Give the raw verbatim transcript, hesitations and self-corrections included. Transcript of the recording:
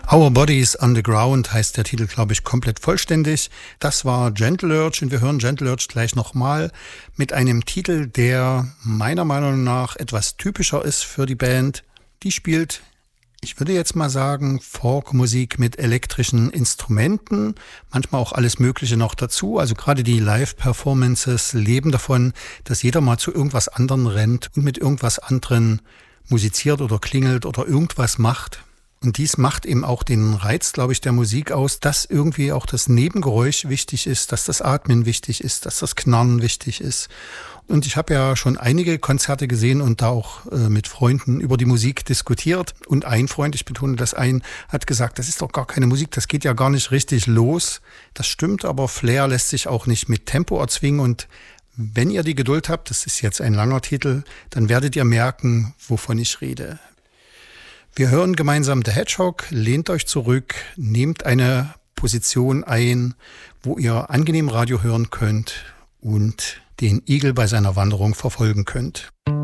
Our Bodies Underground heißt der Titel, glaube ich, komplett vollständig. Das war Gentle Lurch und wir hören Gentle Lurch gleich nochmal mit einem Titel, der meiner Meinung nach etwas typischer ist für die Band. Die spielt, ich würde jetzt mal sagen, Folkmusik mit elektrischen Instrumenten, manchmal auch alles Mögliche noch dazu. Also gerade die Live-Performances leben davon, dass jeder mal zu irgendwas anderem rennt und mit irgendwas anderem musiziert oder klingelt oder irgendwas macht. Und dies macht eben auch den Reiz, glaube ich, der Musik aus, dass irgendwie auch das Nebengeräusch wichtig ist, dass das Atmen wichtig ist, dass das Knarren wichtig ist. Und ich habe ja schon einige Konzerte gesehen und da auch äh, mit Freunden über die Musik diskutiert. Und ein Freund, ich betone das ein, hat gesagt, das ist doch gar keine Musik, das geht ja gar nicht richtig los. Das stimmt, aber Flair lässt sich auch nicht mit Tempo erzwingen. Und wenn ihr die Geduld habt, das ist jetzt ein langer Titel, dann werdet ihr merken, wovon ich rede. Wir hören gemeinsam The Hedgehog, lehnt euch zurück, nehmt eine Position ein, wo ihr angenehm Radio hören könnt und den Igel bei seiner Wanderung verfolgen könnt.